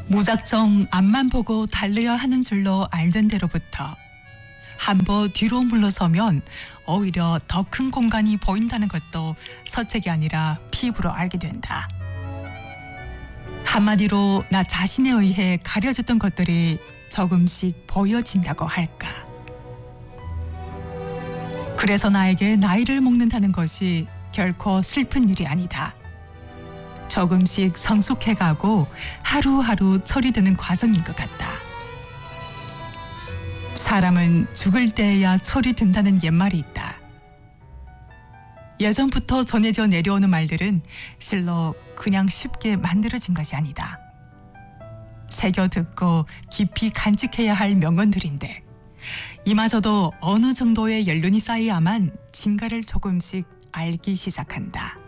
무작정 앞만 보고 달려야 하는 줄로 알던 대로부터 한 번 뒤로 물러서면 오히려 더 큰 공간이 보인다는 것도 서책이 아니라 피부로 알게 된다. 한마디로 나 자신에 의해 가려졌던 것들이 조금씩 보여진다고 할까. 그래서 나에게 나이를 먹는다는 것이 결코 슬픈 일이 아니다. 조금씩 성숙해가고 하루하루 철이 드는 과정인 것 같다. 사람은 죽을 때에야 철이 든다는 옛말이 있다. 예전부터 전해져 내려오는 말들은 실로 그냥 쉽게 만들어진 것이 아니다. 새겨 듣고 깊이 간직해야 할 명언들인데 이마저도 어느 정도의 연륜이 쌓여야만 진가를 조금씩 알기 시작한다.